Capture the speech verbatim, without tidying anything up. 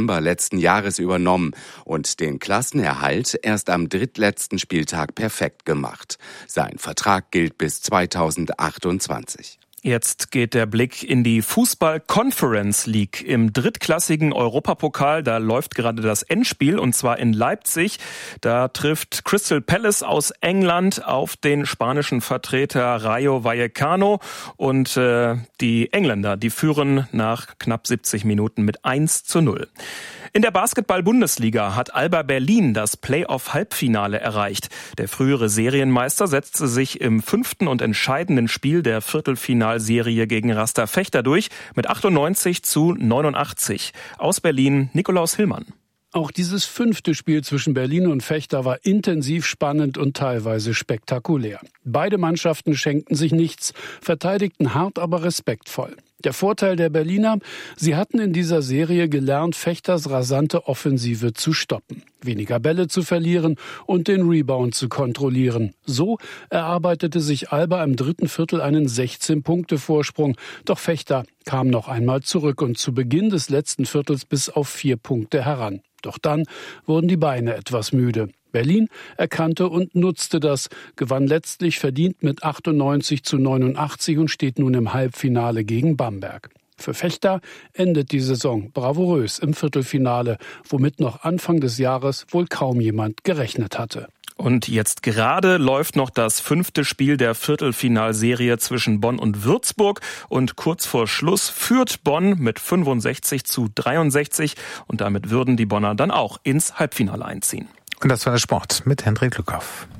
November letzten Jahres übernommen und den Klassenerhalt erst am drittletzten Spieltag perfekt gemacht. Sein Vertrag gilt bis zweitausendachtundzwanzig. Jetzt geht der Blick in die Fußball-Conference League. Im drittklassigen Europapokal, da läuft gerade das Endspiel, und zwar in Leipzig. Da trifft Crystal Palace aus England auf den spanischen Vertreter Rayo Vallecano. Und äh, die Engländer, die führen nach knapp siebzig Minuten mit eins zu null. In der Basketball-Bundesliga hat Alba Berlin das Playoff-Halbfinale erreicht. Der frühere Serienmeister setzte sich im fünften und entscheidenden Spiel der Viertelfinalserie gegen Rasta Fechter durch mit achtundneunzig zu neunundachtzig. Aus Berlin Nikolaus Hillmann. Auch dieses fünfte Spiel zwischen Berlin und Fechter war intensiv spannend und teilweise spektakulär. Beide Mannschaften schenkten sich nichts, verteidigten hart, aber respektvoll. Der Vorteil der Berliner: Sie hatten in dieser Serie gelernt, Fechters rasante Offensive zu stoppen, weniger Bälle zu verlieren und den Rebound zu kontrollieren. So erarbeitete sich Alba im dritten Viertel einen sechzehn-Punkte-Vorsprung. Doch Fechter kam noch einmal zurück und zu Beginn des letzten Viertels bis auf vier Punkte heran. Doch dann wurden die Beine etwas müde. Berlin erkannte und nutzte das, gewann letztlich verdient mit achtundneunzig zu neunundachtzig und steht nun im Halbfinale gegen Bamberg. Für Fechter endet die Saison bravourös im Viertelfinale, womit noch Anfang des Jahres wohl kaum jemand gerechnet hatte. Und jetzt gerade läuft noch das fünfte Spiel der Viertelfinalserie zwischen Bonn und Würzburg. Und kurz vor Schluss führt Bonn mit fünfundsechzig zu dreiundsechzig. Und damit würden die Bonner dann auch ins Halbfinale einziehen. Und das war der Sport mit Hendrik Lückhoff.